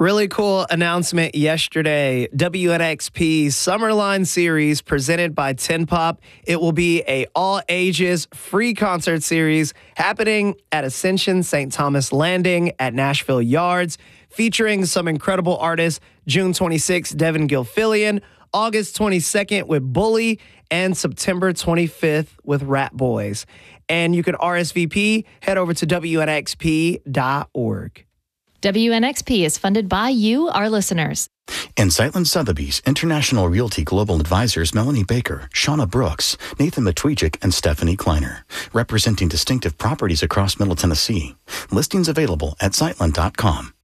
Really cool announcement yesterday. WNXP Summerline Series presented by Tin Pop. It will be a all ages free concert series happening at Ascension St. Thomas Landing at Nashville Yards, featuring some incredible artists. June 26th, Devin Gilfillian, August 22nd with Bully, and September 25th with Rat Boys. And you can RSVP, head over to WNXP.org. WNXP is funded by you, our listeners. In Sightland Sotheby's, International Realty Global Advisors Melanie Baker, Shauna Brooks, Nathan Matwijcik, and Stephanie Kleiner, representing distinctive properties across Middle Tennessee. Listings available at Sightland.com.